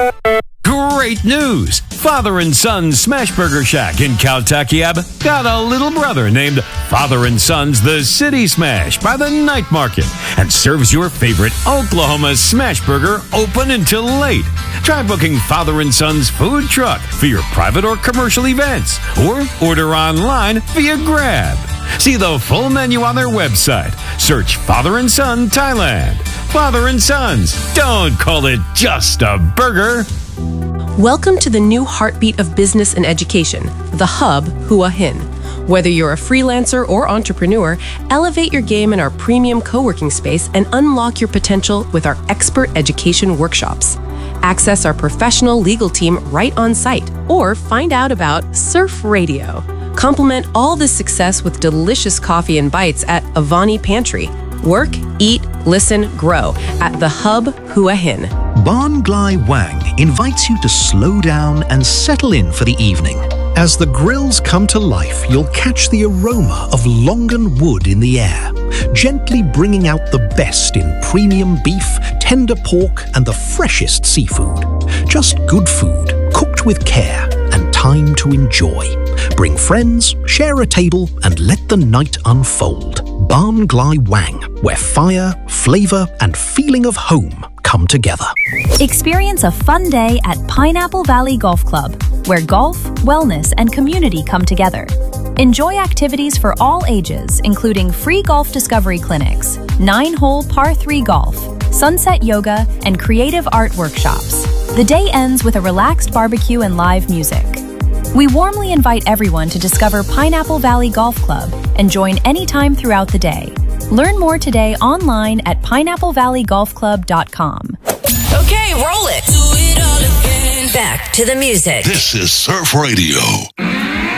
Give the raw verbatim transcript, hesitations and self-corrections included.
Great news! Father and Son Smashburger Shack in Caltakiab got a little brother named Father and Son's The City Smash by the Night Market and serves your favorite Oklahoma Smashburger open until late. Try booking Father and Son's food truck for your private or commercial events or order online via Grab. See the full menu on their website. Search Father and Son Thailand. Father and Sons. Don't call it just a burger. Welcome to the new heartbeat of business and education, the Hub Hua Hin. Whether you're a freelancer or entrepreneur, elevate your game in our premium co-working space and unlock your potential with our expert education workshops. Access our professional legal team right on site or find out about Surf Radio. Complement all this success with delicious coffee and bites at Avani Pantry. Work, eat, listen, grow at the Hub Hua Hin. Ban Glai Wang invites you to slow down and settle in for the evening. As the grills come to life, you'll catch the aroma of Longan wood in the air, gently bringing out the best in premium beef, tender pork, and the freshest seafood. Just good food, cooked with care, and time to enjoy. Bring friends, share a table, and let the night unfold. Ban Glai Wang, where fire, flavor, and feeling of home come together. Experience a fun day at Pineapple Valley Golf Club, where golf, wellness, and community come together. Enjoy activities for all ages, including free golf discovery clinics, nine-hole par three golf, sunset yoga, and creative art workshops. The day ends with a relaxed barbecue and live music. We warmly invite everyone to discover Pineapple Valley Golf Club and join anytime throughout the day. Learn more today online at pineapple valley golf club dot com. Okay, roll it. Do it all again. Back to the music. This is Surf Radio.